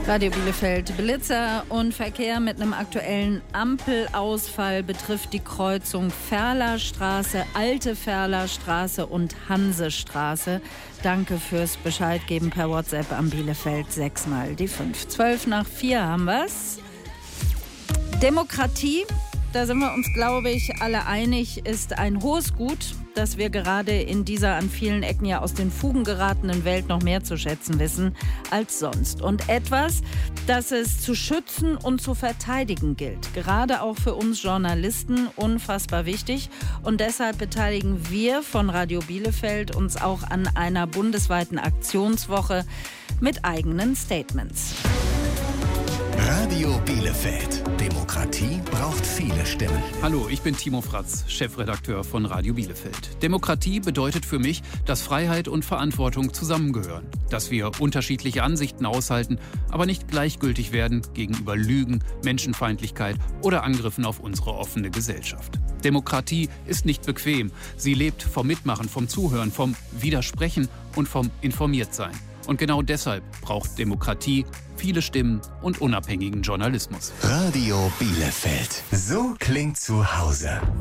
Radio Bielefeld. Blitzer und Verkehr mit einem aktuellen Ampelausfall betrifft die Kreuzung Ferlerstraße, Alte Ferlerstraße und Hansestraße. Danke fürs Bescheidgeben per WhatsApp an Bielefeld 6 mal die 5. 4:12 haben wir's. Demokratie, da sind wir uns, glaube ich, alle einig, ist ein hohes Gut, das wir gerade in dieser an vielen Ecken ja aus den Fugen geratenen Welt noch mehr zu schätzen wissen als sonst. Und etwas, das es zu schützen und zu verteidigen gilt. Gerade auch für uns Journalisten unfassbar wichtig. Und deshalb beteiligen wir von Radio Bielefeld uns auch an einer bundesweiten Aktionswoche mit eigenen Statements. Radio Bielefeld. Demokratie braucht viele Stimmen. Hallo, ich bin Timo Fratz, Chefredakteur von Radio Bielefeld. Demokratie bedeutet für mich, dass Freiheit und Verantwortung zusammengehören. Dass wir unterschiedliche Ansichten aushalten, aber nicht gleichgültig werden gegenüber Lügen, Menschenfeindlichkeit oder Angriffen auf unsere offene Gesellschaft. Demokratie ist nicht bequem. Sie lebt vom Mitmachen, vom Zuhören, vom Widersprechen und vom Informiertsein. Und genau deshalb braucht Demokratie viele Stimmen und unabhängigen Journalismus. Radio Bielefeld. So klingt zu Hause.